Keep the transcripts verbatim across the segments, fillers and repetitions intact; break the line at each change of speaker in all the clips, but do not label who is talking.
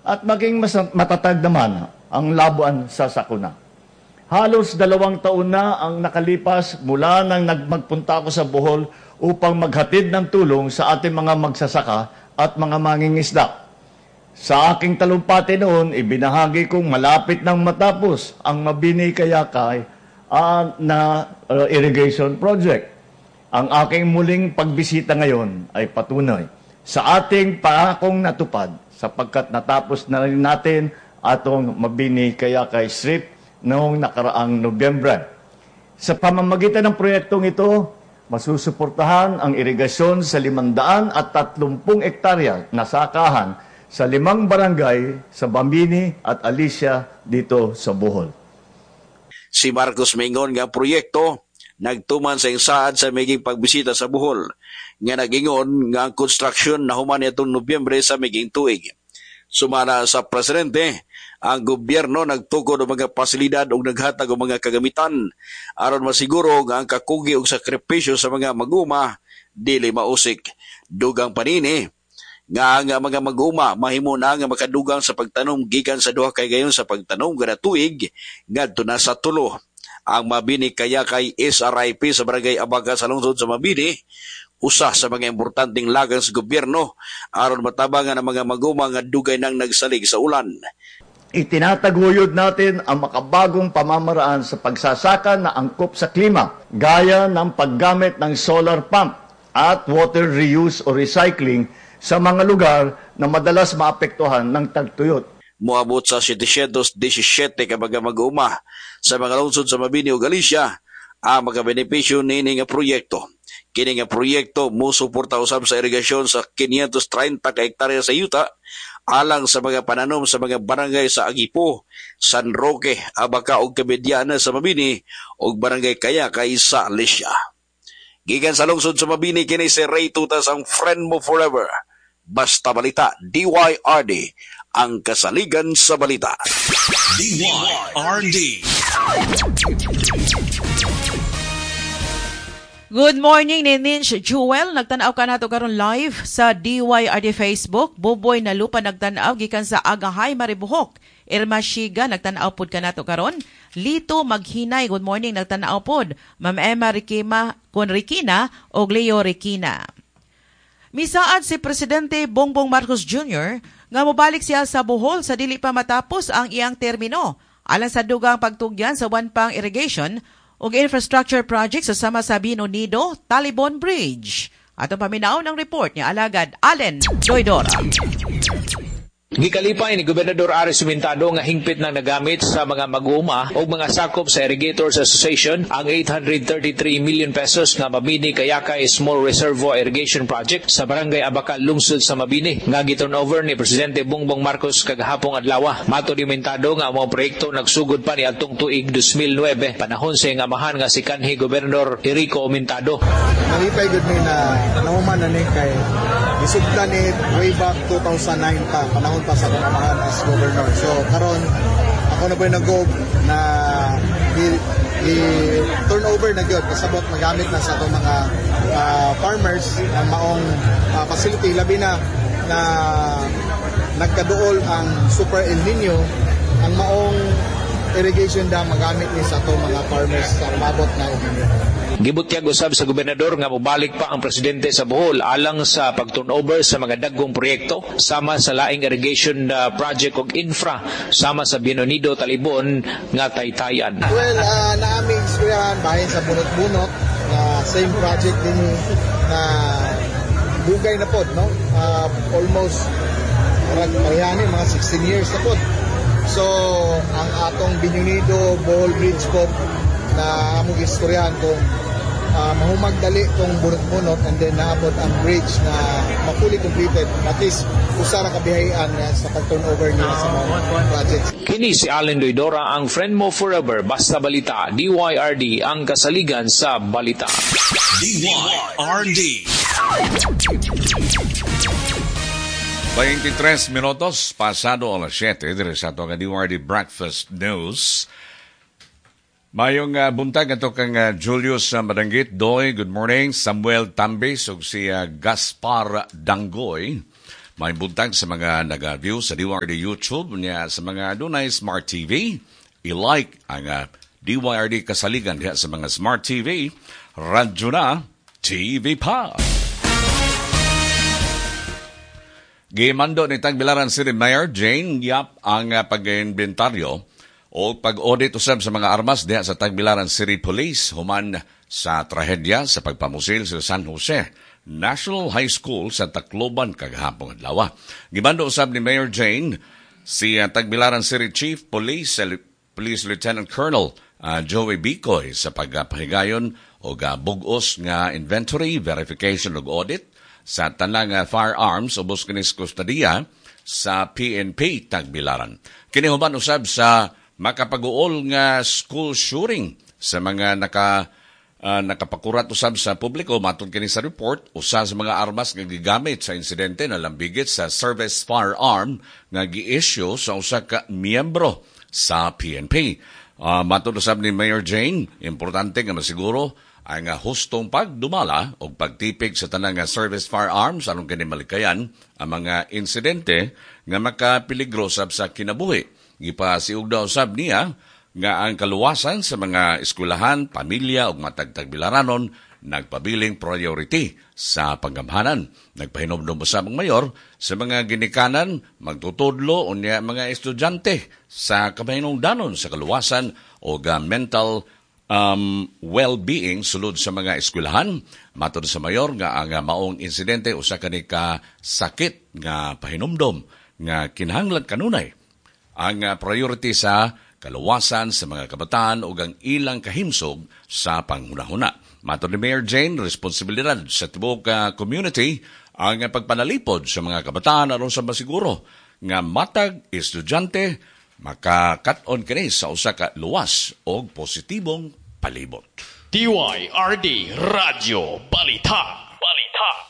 at maging mas matatag naman ang labuan sa sakuna. Halos dalawang taon na ang nakalipas mula nang nagmagpunta ako sa Bohol upang maghatid ng tulong sa ating mga magsasaka at mga mangingisda. Sa aking talumpati noon, ibinahagi kong malapit nang matapos ang Mabini Kayakay uh, na uh, irrigation project. Ang aking muling pagbisita ngayon ay patunay sa ating pangakong natupad sapagkat natapos na rin natin atong Mabini Kayakay Strip noong nakaraang Nobyembre. Sa pamamagitan ng proyektong ito, masusuportahan ang irigasyon sa limandaan at tatlumpung ektarya na sakahan sa limang barangay sa Mabini at Alicia dito sa Bohol.
Si Marcos Mingon nga proyekto nagtuman sa insaad sa maging pagbisita sa Bohol nga nagingon nga ang construction na human itong Nobyembre sa maging tuig. Sumala sa presidente, ang gobyerno nagtukod ng mga pasilidad o naghatag ng mga kagamitan aron masiguro nga ang kakugi o sakripisyo sa mga maguma dili mausik. Dugang panini nga ang mga maguma mahimo na nga makadugang sa pagtanom gikan sa duha kay gayon sa pagtanom kada tuig ngadto na sa tulo. Ang Mabini Kayakay S R I P sa Barangay Abaga sa lungsod sa Mabini, usa sa mga importanteng lagang sa gobyerno aron matabangan ang mga maguma nga dugay nang nagsalig sa ulan.
Itinataguyod natin ang makabagong pamamaraan sa pagsasaka na angkop sa klima, gaya ng paggamit ng solar pump at water reuse o recycling sa mga lugar na madalas maapektuhan ng tagtuyot.
Moabot sa setesyentos disisyete ka mga mag-uma sa mga lungsod sa Mabini o Galicia ang mga benepisyo nini nga proyekto. Kini nga proyekto mo suporta usab sa irigasyon sa quinientos treinta ka hektarya sa yuta alang sa mga pananom sa mga barangay sa Agipo, San Roque, Abaca ug Kabediana sa Mabini ug Barangay Kayakay sa Alicia. Gikan sa lungsod sa Mabini kini si Ray Tutas ang friend mo forever. Basta Balita, D Y R D, ang kasaligan sa balita.
D Y R D.
Good morning ni Ninch Jewel. Nagtanaw ka nato karon live sa D Y R D Facebook. Buboy na lupa nagtanaw gikan sa Agahay, Maribuhok. Irma Shiga nagtanaw pod ka nato karon. Lito Maghinay, good morning nagtanaw pod. Ma'am Emma Rikima kon Rikina og Leo Rikina. Misaad si Presidente Bongbong Marcos Junior nga mobalik siya sa Bohol sa dili pa matapos ang iyang termino alang sa dugang pagtugyan sa one pang irrigation ug infrastructure project sa sama sa Binonido Talibon Bridge. Atong paminaw ng report ni Alagad Allen Doydora.
Gikalipay ni Gobernador Aris Sumintado nga hingpit nang nagamit sa mga mag-uuma o mga sakop sa Irrigators Association ang eight hundred thirty-three million pesos nga Mabini Kayakay Small Reservoir Irrigation Project sa Barangay Abaca, lungsod sa Mabini nga giturnover ni Presidente Bongbong Marcos kagahapong adlaw. Mato ni Sumintado nga ang mga proyekto nagsugod pa ni atong tuig two thousand nine panahon sa amahan nga si kanhi Gobernador Erico Sumintado.
Nalipay gud mi na nahuman na ni kay isugdan ni way back two thousand nine pa panahon pa sa pamamahan as governor. So karon ako na po nag-go na i-turn over na gyud kasabot magamit na sa itong mga uh, farmers ang maong uh, facility labi na na nagkaduol ang Super El Nino ang maong irrigation dam magamit ni sa itong mga farmers sa mabot na El Nino.
Gibutyag usab sa gobernador nga mobalik pa ang presidente sa Bohol alang sa pag-turnover sa mga dagkong proyekto sama sa laing irrigation uh, project ug infra sama sa Binonido Talibon nga taytayan.
Well, uh, naaming istoryahan bahin sa bunot-bunot na uh, same project din na dugay na pod, no? Uh, almost parehani mga sixteen years na pod. So, ang atong Binonido Bohol Bridge pod na among istoryahan kung uh, mahumagdali itong bunot-bunot and then naabot ang bridge na mapuli completed. At least, usa na kabihayan uh, sa pag-turnover niya sa mga projects.
Kini si Allen Doydora, ang friend mo forever. Basta Balita, D Y R D, ang kasaligan sa balita.
D Y R D.
twenty-tres minutos pasado alas siete dire sa itong D Y R D Breakfast News. Mayong uh, buntag ato kang uh, Julius uh, Madanggit, Doy, good morning. Samuel Tambis ug si uh, Gaspar Dangoy. May buntag sa mga nag-view sa D Y R D YouTube niya sa mga dunay Smart T V. I-like ang uh, D Y R D kasaligan diha sa mga Smart T V. Radyo na T V pa. Gimando ni Tagbilaran City Mayor Jane Yap ang uh, pag-inventaryo o pag-audit usab sa mga armas diha sa Tagbilaran City Police human sa trahedya sa pagpamusil sa San Jose National High School sa Tacloban kagahapon adlaw. Gimando usab ni Mayor Jane si uh, Tagbilaran City Chief Police uh, Police Lieutenant Colonel uh, Joey Bicoy sa pagpahigayon o uh, bugos nga inventory verification ug audit sa tanang uh, firearms ubos kinis kustodiya sa P N P Tagbilaran. Kini human usab sa makapag-uol nga school shooting sa mga naka Uh, nakapakurat usab sa publiko matod kini sa report usa sa mga armas nga gigamit sa insidente na lambigit sa service firearm nga gi-issue sa usa ka miyembro sa P N P. Uh, matod usab ni Mayor Jane, importante nga masiguro ang uh, hustong pagdumala o pagtipig sa tanang uh, service firearms aron kini malikayan ang mga insidente nga makapeligro sab sa kinabuhi. Gipasiug daw usab niya nga ang kaluwasan sa mga eskwelahan, pamilya ug matagtagbilaranon nagpabiling priority sa panggamhanan. Nagpahinomdom sa mga mayor sa mga ginikanan magtutudlo unya mga estudyante sa kapahinungdanon sa kaluwasan o uh, mental um, well-being sulod sa mga eskwelahan. Matod sa mayor nga ang uh, maong insidente usa kani ka sakit nga pahinomdom nga kinahanglan kanunay ang uh, priority sa kaluwasan sa mga kabataan o ang ilang kahimsog sa panghunahuna. Matod ni Mayor Jane, responsibilidad sa tibok uh, community ang pagpanalipod sa mga kabataan aron sa masiguro nga matag estudyante makakat-on kini sa usa ka luwas o positibong palibot.
D Y R D Radyo Balita. Balita.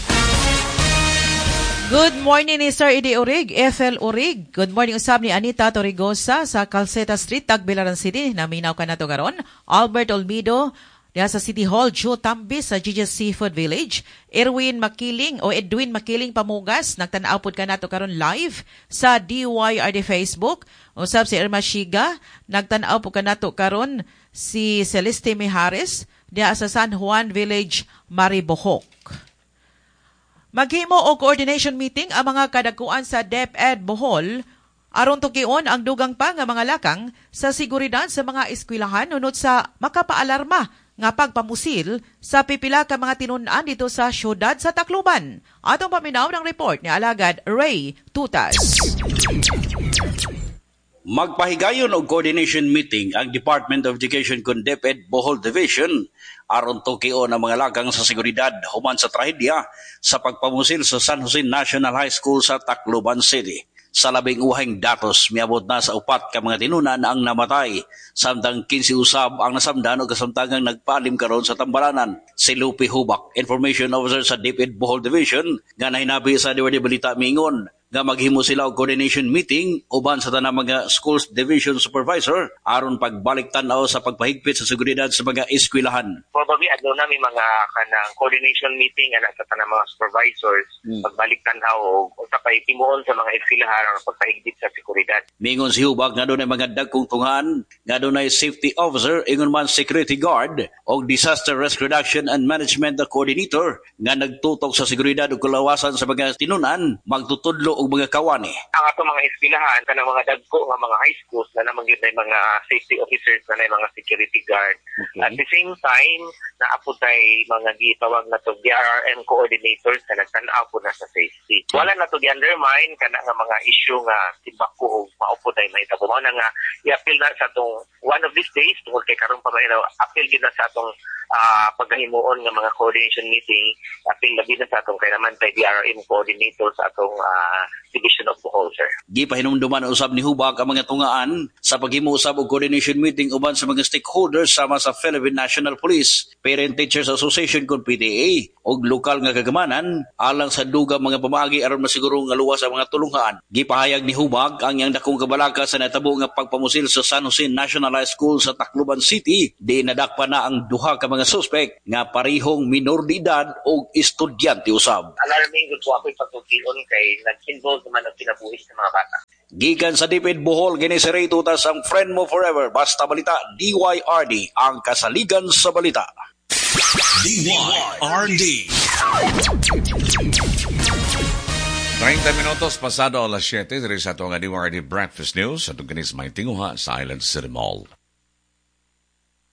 Good morning ni Sir Idi Urig, F L Urig. Good morning usab ni Anita Torrigosa sa Calceta Street, Tagbilaran City. Naminaw ka na to karon. Albert Olmido, diha sa City Hall, Joe Tambis sa Gigi's Seafood Village. Erwin Makiling o Edwin Makiling Pamugas, nagtanaw pod ka na to karon live sa D Y R D Facebook. Usab si Irma Shiga, nagtanaw po ka na to karon si Celeste Mijares, diha sa San Juan Village, Maribojoc. Maghimo o coordination meeting ang mga kadakuan sa DepEd Bohol aron tukion ang dugang pa nga mga lakang sa seguridad sa mga eskwelahan unod sa makapaalarma nga pagpamusil sa pipila ka mga tinun-an dito sa syudad sa Tacloban. Atong paminaw ng report ni Alagad Ray Tutas.
Magpahigayon og coordination meeting ang Department of Education kun DepEd Bohol Division aron tukion ang mga lagang sa seguridad human sa trahedya sa pagpamusil sa San Jose National High School sa Tacloban City. Sa labing uhing datos, miabot na sa upat ka mga tinunan ang namatay. Samtang kinsi usab ang nasamdan o kasamtangang nagpaalim karon sa tambalanan. Si Lupi Hubak, Information Officer sa DepEd Bohol Division, nga nahinabi sa D Y R D Balita Mingon, nga maghimo sila og coordination meeting uban sa tanang mga schools division supervisor aron pagbalik tan-aw sa pagpahigpit sa seguridad sa mga eskwelahan.
Probably adlaw na may mga kanang coordination meeting ana sa tanang mga supervisors hmm. pagbalik tan-aw og sapay timuon sa mga eskwelahan aron pagpahigpit sa seguridad.
Mingon si Hubag nga dunay mga dagkong tunghan, nga dunay safety officer, ingon man security guard og disaster risk reduction and management coordinator nga nagtutok sa seguridad ug kalawasan sa mga tinunan magtutudlo og mga kawani.
Ang ato mga eskwelahan kanang mga dagko nga mga high schools na naman gyud nay mga safety officers na nay mga security guard. Okay. At the same time na aputay mga gitawag na to D R R M coordinators na nagtan-aw po na sa safety. Wala na to di-undermine kana nga mga issue nga tibako og mauputay may tabo na nga i-appeal na sa atong one of these days tungod kay karon pa may appeal gid na sa atong uh, paghimuon nga mga coordination meeting, appeal labi na sa atong kay naman tay D R R M coordinator sa atong uh, Division of Bohol, sir.
Gipahinumduman usab ni Hubag ang mga tungaan sa paghimo usab og coordination meeting uban sa mga stakeholders sama sa Philippine National Police, Parent Teachers Association kun P T A og lokal nga kagamanan alang sa dugang mga pamaagi aron masiguro nga luwas ang mga tulunghaan. Gipahayag ni Hubag ang iyang dakong kabalaka sa natabo nga pagpamusil sa San Jose National High School sa Tacloban City, di nadakpa na ang duha ka mga mga suspect nga parihong minor de edad o estudyante usab.
Alarming good po ako'y pagtutiyon kay nag-involve naman ang kinabuhis ng mga bata.
Gikan sa Dipid Bohol, ginisirito tas ang Friend Mo Forever. Basta Balita, D Y R D, ang kasaligan sa balita.
D Y R D.
thirty minutos pasado alas siyete, diri sa itong D Y R D Breakfast News at ganis may tinguha sa Island City Mall.